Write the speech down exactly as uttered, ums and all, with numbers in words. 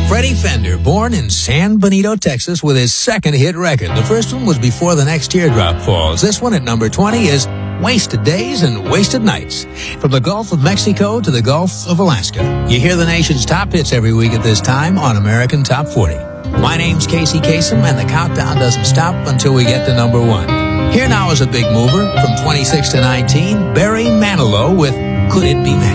Freddie Fender, born in San Benito, Texas, with his second hit record. The first one was Before the Next Teardrop Falls. This one at number twenty is Wasted Days and Wasted Nights. From the Gulf of Mexico to the Gulf of Alaska, you hear the nation's top hits every week at this time on American Top forty. My name's Casey Kasem, and the countdown doesn't stop until we get to number one. Here now is a big mover from twenty-six to nineteen, Barry Manilow with Could It Be Magic?